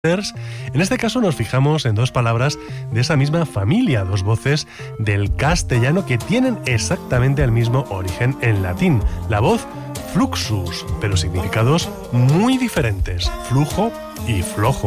En este caso nos fijamos en dos palabras de esa misma familia, dos voces del castellano que tienen exactamente el mismo origen en latín, la voz fluxus, pero significados muy diferentes, flujo y flojo.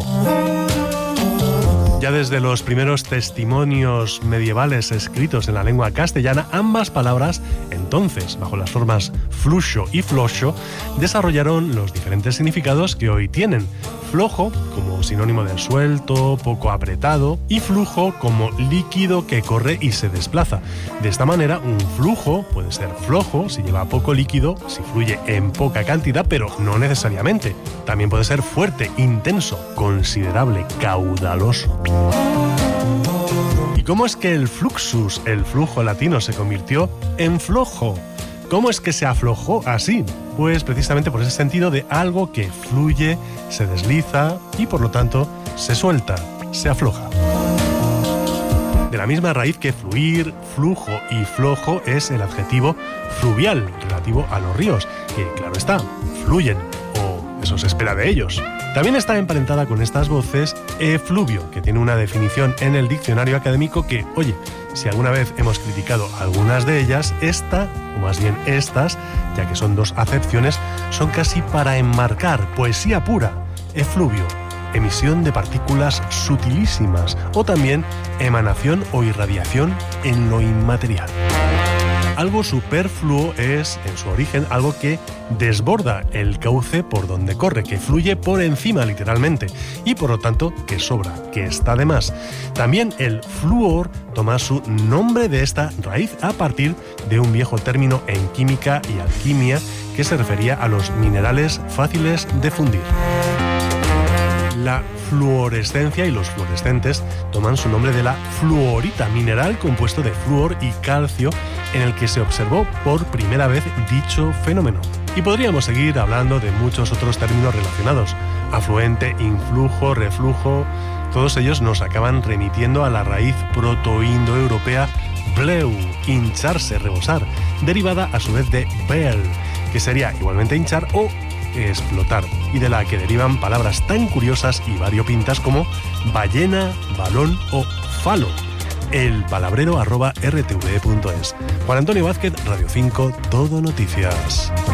Ya desde los primeros testimonios medievales escritos en la lengua castellana, ambas palabras, entonces bajo las formas fluxo y floxo, desarrollaron los diferentes significados que hoy tienen. Flojo como sinónimo de suelto, poco apretado, y flujo como líquido que corre y se desplaza. De esta manera, un flujo puede ser flojo si lleva poco líquido, si fluye en poca cantidad, pero no necesariamente. También puede ser fuerte, intenso, considerable, caudaloso. ¿Y cómo es que el fluxus, el flujo latino, se convirtió en flojo? ¿Cómo es que se aflojó así? Pues precisamente por ese sentido de algo que fluye, se desliza y por lo tanto se suelta, se afloja. De la misma raíz que fluir, flujo y flojo es el adjetivo fluvial, relativo a los ríos, que claro está, fluyen, o eso se espera de ellos. También está emparentada con estas voces efluvio, que tiene una definición en el diccionario académico que, oye, si alguna vez hemos criticado algunas de ellas, esta, o más bien estas, ya que son dos acepciones, son casi para enmarcar poesía pura. Efluvio, emisión de partículas sutilísimas, o también emanación o irradiación en lo inmaterial. Algo superfluo es, en su origen, algo que desborda el cauce por donde corre, que fluye por encima literalmente, y por lo tanto que sobra, que está de más. También el flúor toma su nombre de esta raíz a partir de un viejo término en química y alquimia que se refería a los minerales fáciles de fundir. La fluorescencia y los fluorescentes toman su nombre de la fluorita, mineral compuesto de flúor y calcio en el que se observó por primera vez dicho fenómeno. Y podríamos seguir hablando de muchos otros términos relacionados: afluente, influjo, reflujo. Todos ellos nos acaban remitiendo a la raíz protoindoeuropea bleu, hincharse, rebosar, derivada a su vez de bel, que sería igualmente hinchar o explotar, y de la que derivan palabras tan curiosas y variopintas como ballena, balón o falo. elpalabrero@rtve.es. Juan Antonio Vázquez, Radio 5, Todo Noticias.